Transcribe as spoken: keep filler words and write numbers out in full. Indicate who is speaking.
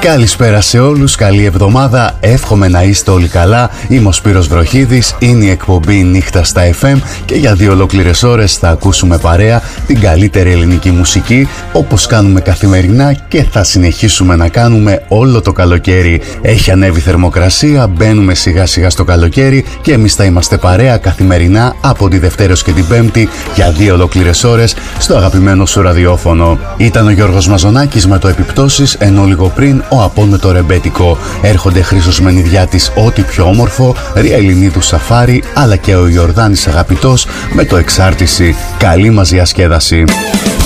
Speaker 1: Καλησπέρα σε όλους, καλή εβδομάδα, εύχομαι να είστε όλοι καλά. Είμαι ο Σπύρος Βροχίδης, είναι η εκπομπή Νύχτα στα εφ εμ και για δύο ολόκληρες ώρες θα ακούσουμε παρέα την καλύτερη ελληνική μουσική, όπως κάνουμε καθημερινά και θα συνεχίσουμε να κάνουμε όλο το καλοκαίρι. Έχει ανέβει θερμοκρασία, μπαίνουμε σιγά σιγά στο καλοκαίρι και εμείς θα είμαστε παρέα καθημερινά από τη Δευτέρα και την Πέμπτη για δύο ολόκληρες ώρες στο αγαπημένο σου ραδιόφωνο. Ήταν ο Γιώργος Μαζονάκης με το Επιπτώσεις, ενώ λίγο πριν ο Απόν με το Ρεμπέτικο. Έρχονται Χρήστος Μενιδιάτης ό,τι πιο όμορφο, Ρία Ελληνίδου Σαφάρι, αλλά και ο Ιορδάνης Αγαπητός με το Εξάρτηση. Καλή μας διασκέδαση.